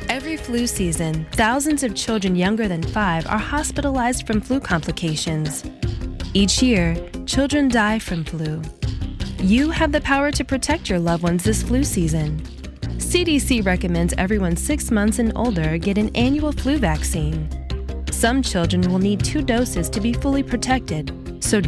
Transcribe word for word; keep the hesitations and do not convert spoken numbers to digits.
Every flu season, thousands of children younger than five are hospitalized from flu complications. Each year, children die from flu. You have the power to protect your loved ones this flu season. C D C recommends everyone six months and older get an annual flu vaccine. Some children will need two doses to be fully protected, so